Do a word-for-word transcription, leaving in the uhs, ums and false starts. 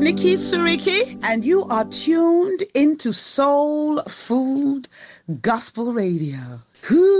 Nikki Suriki, and you are tuned into Soul Food Gospel Radio. Whoo!